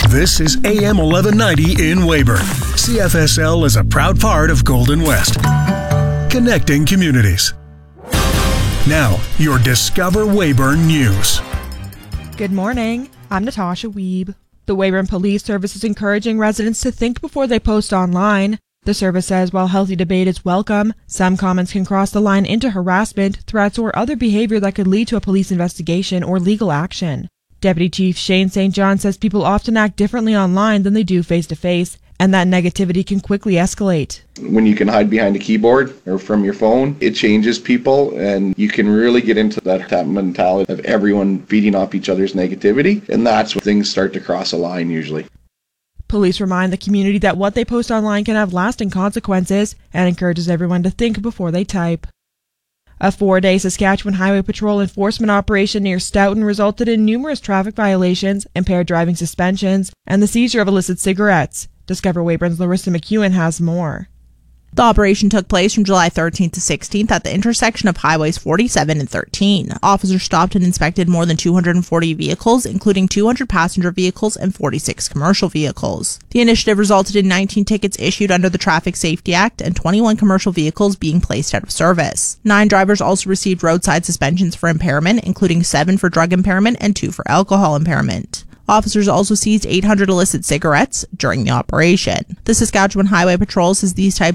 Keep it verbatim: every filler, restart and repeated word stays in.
This is A M eleven ninety in Weyburn. C F S L is a proud part of Golden West. Connecting communities. Now, your Discover Weyburn News. Good morning. I'm Natasha Wiebe. The Weyburn Police Service is encouraging residents to think before they post online. The service says while healthy debate is welcome, some comments can cross the line into harassment, threats, or other behavior that could lead to a police investigation or legal action. Deputy Chief Shane Saint John says people often act differently online than they do face-to-face, and that negativity can quickly escalate. When you can hide behind a keyboard or from your phone, it changes people, and you can really get into that, that mentality of everyone feeding off each other's negativity, and that's when things start to cross a line usually. Police remind the community that what they post online can have lasting consequences and encourages everyone to think before they type. A four-day Saskatchewan Highway Patrol enforcement operation near Stoughton resulted in numerous traffic violations, impaired driving suspensions, and the seizure of illicit cigarettes. Discover Weyburn's Larissa McEwen has more. The operation took place from July thirteenth to sixteenth at the intersection of highways forty-seven and thirteen. Officers stopped and inspected more than two hundred forty vehicles, including two hundred passenger vehicles and forty-six commercial vehicles. The initiative resulted in nineteen tickets issued under the Traffic Safety Act and twenty-one commercial vehicles being placed out of service. Nine drivers also received roadside suspensions for impairment, including seven for drug impairment and two for alcohol impairment. Officers also seized eight hundred illicit cigarettes during the operation. The Saskatchewan Highway Patrol says these types